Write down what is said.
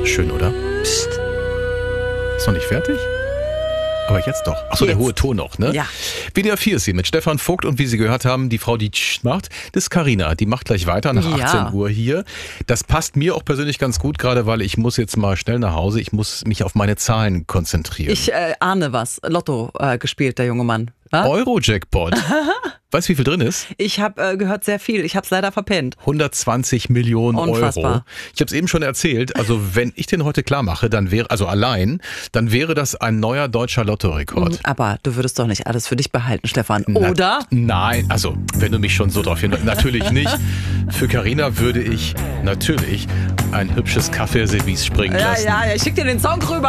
schön, oder? Psst. Ist noch nicht fertig? Aber jetzt doch. Achso, der hohe Ton noch, ne? Ja. WDR 4 ist sie mit Stefan Vogt und wie Sie gehört haben, die Frau, die macht, das ist Carina. Die macht gleich weiter nach 18 Uhr hier. Das passt mir auch persönlich ganz gut, gerade weil ich muss jetzt mal schnell nach Hause. Ich muss mich auf meine Zahlen konzentrieren. Ich ahne was. Lotto gespielt, der junge Mann. Euro-Jackpot. Weißt du, wie viel drin ist? Ich habe gehört sehr viel. Ich habe es leider verpennt. 120 Millionen Unfassbar. Euro. Ich habe es eben schon erzählt. Also wenn ich den heute klar mache, dann wäre, also allein, dann wäre das ein neuer deutscher Lottorekord. Aber du würdest doch nicht alles für dich behalten, Stefan, oder? Nein, also wenn du mich schon so drauf hinweist, natürlich nicht. Für Carina würde ich natürlich ein hübsches Kaffeeservice springen lassen. Ja, ich schick dir den Song rüber.